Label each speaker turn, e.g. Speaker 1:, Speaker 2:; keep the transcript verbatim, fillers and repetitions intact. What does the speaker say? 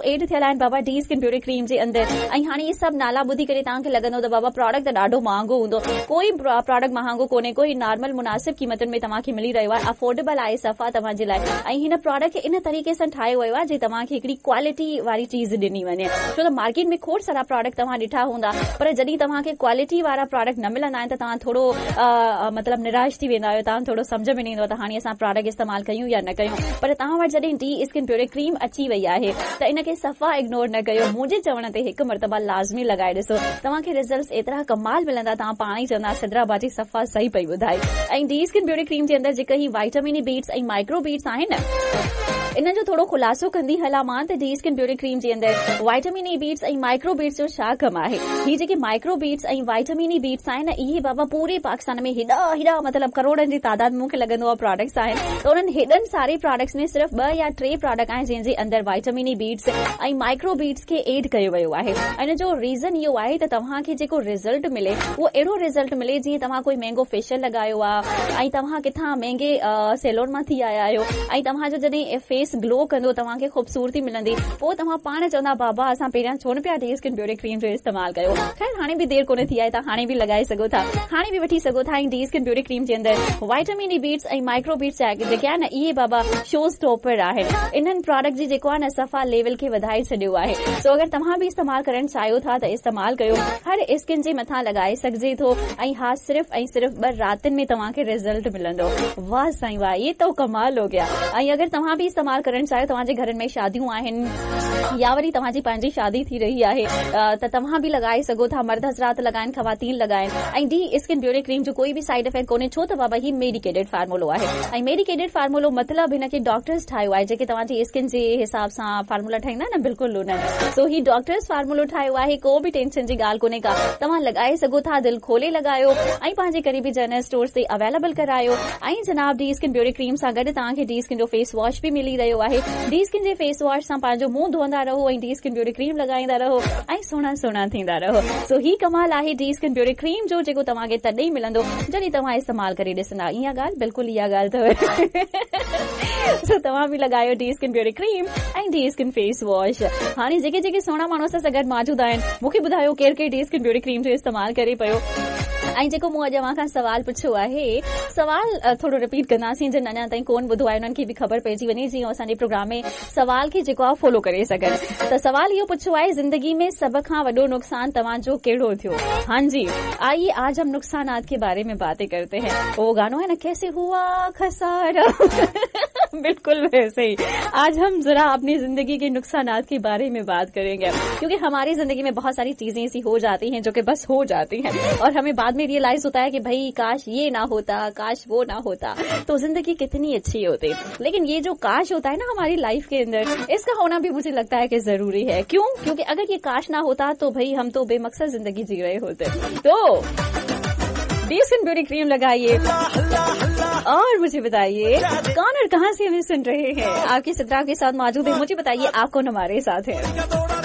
Speaker 1: Add थियल आहिनि बाबा D skin beauty cream जे अंदरि। ऐं हाणे इहे सभु नाला ॿुधी करे तव्हांखे लॻंदो त बाबा प्रोडक्ट त ॾाढो महांगो हूंदो। कोई प्रोडक्ट महांगो कोन्हे, कोई नॉर्मल मुनासिब क़ीमतुनि में तव्हांखे मिली रहियो आहे, अफोर्डेबल आहे सफ़ा तव्हांजे लाइ। ऐं हिन प्रोडक्ट खे इन तरीक़े सां ठाहियो वियो आहे जे तव्हांखे हिकिड़ी क्वालिटी वारी चीज़ ॾिनी वञे। छो त मार्केट में खोड़ सारा प्रोडक्ट तव्हां ॾिठा हूंदा, पर जॾहिं तव्हांखे क्वालिटी वारा प्रोडक्ट न मिलंदा आहिनि त तव्हां थोरो मतिलबु निराश थी वेंदा आहियो, तव्हां थोरो सम्झ में न ईंदो त हाणे असां प्रोडक्ट इस्तेमालु कयूं या न कयूं। पर तव्हां वटि जॾहिं डी स्किन ब्यूटी क्रीम अची वई आहे त इनखे सफ़ा इग्नोर न कयो। मुंहिंजे चवण ते हिकु मरतबा लाज़मी लॻाए ॾिसो, तव्हांखे रिज़ल्ट एतिरा कमाल मिलंदा, तव्हां पाण ई चवंदा सिद्रा बाजी सफ़ा सही पई ॿुधाई। ऐं डी स्किन ब्यूटी क्रीम जे अंदरि जेके ही वाइटामिन बीट्स ऐं माइक्रो बीट्स आहिनि न, इन जो थोरो खुलासो कंदी हलां मां त डी स्किन ब्यूटी क्रीम जे अंदरि वाइटामिन ई बीट्स ऐं माइक्रो बीट्स जो छा कमु आहे। ही जेके माइक्रो बीट्स ऐं वाइटामिन ई बीट्स आहिनि न, इहे बाबा पूरे पाकिस्तान में हेॾा हेॾा मतिलबु करोड़नि जी तादाद मूंखे लॻंदो आहे प्रोडक्ट्स आहिनि। त उन्हनि हेॾनि सारे प्रोडक्ट्स में सिर्फ़ु ॿ या टे प्रोडक्ट आहिनि जंहिंजे अंदरि वाइटामिन ई बीट्स ऐं माइक्रो बीट्स खे एड कयो वियो आहे। इन जो रीज़न इहो आहे त तव्हांखे जेको रिज़ल्ट मिले उहो अहिड़ो रिज़ल्ट मिले जीअं तव्हां कोई महांगो फेशियल लॻायो आहे ऐं तव्हां किथां महांगे सैलून मां थी आया आहियो ऐं तव्हांजो जॾहिं फेस ग्लो कंदो, तव्हांखे ख़ूबसूरती मिलंदी, पोइ तव्हां पाण चवंदा बाबा असां पहिरियां छो न पिया डी स्किन ब्यूटी क्रीम जो इस्तेमालु कयो। ख़ैर हाणे बि देरि कोन्हे थी आहे, तव्हां हाणे बि लॻाए सघो था, हाणे बि वठी सघो था। ऐं डी स्किन ब्यूटी क्रीम जे अंदरि वाइटामिन ई बीट्स ऐं माइक्रो बीट्स जेके आहे न, इहे बाबा शो स्टॉपर आहिनि। इन्हनि प्रोडक्ट जी जेको आहे न सफ़ा लेवल खे वधाए छॾियो आहे। सो अगरि तव्हां बि इस्तेमालु करणु चाहियो था त इस्तेमालु कयो, हर स्किन जे मथां लॻाए सघिजे थो। ऐं हा सिर्फ़ ऐं सिर्फ़ ॿ रातिनि में तव्हांखे रिज़ल्ट मिलंदो। वाह साईं वाह, ये तो कमाल हो गया। ऐं अगरि तव्हां बि इस्तेमालु करणु चाहियो, तव्हांजे घरनि में शादियूं आहिनि या वरी तव्हांजी पंहिंजी शादी थी रही आहे त तव्हां बि लॻाए सघो था। मर्द हज़रात लॻाइनि, ख़वातीन लॻाइनि। ऐं डी स्किन ब्यूटी क्रीम जो कोई बि साइड इफेक्ट कोन्हे, छो त बाबा ही मेडिकेटेड फार्मूलो आहे। ऐं मेडिकेटेड फार्मूलो मतिलबु हिनखे डॉक्टर्स ठाहियो आहे, जेके तव्हांजी स्किन जे हिसाब सां फार्मूला ठाहींदा न, बिल्कुलु उन्हनि। सो ही डॉक्टर्स फार्मूलो ठाहियो आहे, को बि टेंशन जी ॻाल्हि कोन्हे का। तव्हां लॻाए सघो था, दिलि खोले लॻायो ऐं पंहिंजे करीबी जनरल स्टोर्स ते अवेलेबल करायो। ऐं जनाब डी स्किन ब्यूटी क्रीम सां गॾु तव्हांखे डी स्किन जो फेस वॉश बि मिली रहियो आहे। डी स्किन जे फेस वॉश सां पंहिंजो मुंहुं धोईंदा रहो ऐं डी स्किन ब्यूटी क्रीम लॻाईंदा रहो ऐं सुहिणा सुहिणा थींदा रहो। सो ही कमाल आहे डी स्किन ब्यूटी क्रीम जो, जेको तव्हांखे तॾहिं मिलंदो जॾहिं तव्हां इस्तेमालु करे ॾिसंदा। इहा ॻाल्हि बिल्कुलु इहा ॻाल्हि अथव। सो तव्हां बि लॻायो डी स्किन ब्यूटी क्रीम ऐं डी स्किन फेस वॉश। हाणे जेके जेके सुहिणा माण्हू सां गॾु मौजूदु आहिनि, मूंखे ॿुधायो केरु केरु डी स्किन ब्यूटी क्रीम जो इस्तेमालु करे पियो। ऐं जेको मूं अॼु अव्हां खां सवाल पुछियो आहे, सवाल थोरो रिपीट कंदासीं, जिन अञा ताईं कोन ॿुधो आहे उन्हनि खे बि ख़बर पइजी वञे, जीअं असांजे प्रोग्राम में सवाल खे जेको आहे फॉलो करे सघनि। त सवाल इहो पुछियो आहे, ज़िंदगी में सभ खां वॾो नुक़सान तव्हांजो कहिड़ो थियो? हाँ जी, आइए आज हम नुकसानात के बारे में बातें करते हैं। वो गानो है ना, कैसे हुआ खसारा। बिल्कुल वैसे ही आज हम जरा अपनी जिंदगी के नुकसानात के बारे में बात करेंगे, क्योंकि हमारी जिंदगी में बहुत सारी चीजें ऐसी हो जाती हैं जो कि बस हो जाती हैं और हमें बाद में रियलाइज होता है कि भाई काश ये ना होता, काश वो ना होता, तो जिंदगी कितनी अच्छी होती। लेकिन ये जो काश होता है ना हमारी लाइफ के अंदर, इसका होना भी मुझे लगता है कि जरूरी है। क्यों? क्योंकि अगर ये काश ना होता तो भाई हम तो बेमकसद जिंदगी जी रहे होते। तो डी स्किन ब्यूटी क्रीम लगाइए और मुझे बताइए कौन और कहां से हमें सुन रहे हैं। आपकी सिद्रा के साथ मौजूद है, मुझे बताइए आप कौन हमारे साथ है।